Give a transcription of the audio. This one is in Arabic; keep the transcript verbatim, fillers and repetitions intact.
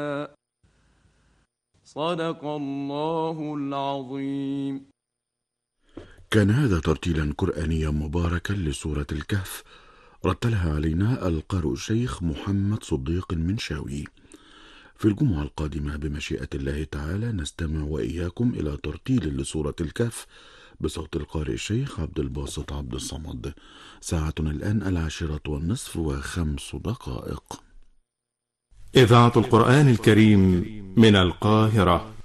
صدق الله العظيم. كان هذا ترتيلا قرآنيا مباركا لسورة الكهف، رتلها علينا القارئ الشيخ محمد صديق المنشاوي. في الجمعة القادمة بمشيئة الله تعالى نستمع وإياكم إلى ترتيل لسورة الكهف بصوت القارئ الشيخ عبد الباسط عبد الصمد. ساعتنا الآن العاشرة والنصف وخمس دقائق. إذاعة القرآن الكريم من القاهرة.